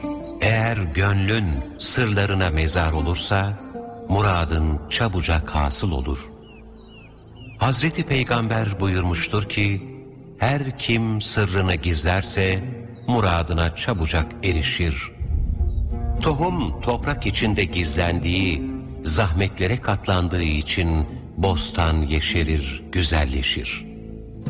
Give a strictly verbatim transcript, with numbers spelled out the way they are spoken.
Eğer gönlün sırlarına mezar olursa, muradın çabucak hasıl olur. Hazreti Peygamber buyurmuştur ki, her kim sırrını gizlerse, muradına çabucak erişir. Tohum toprak içinde gizlendiği, zahmetlere katlandığı için bostan yeşerir, güzelleşir.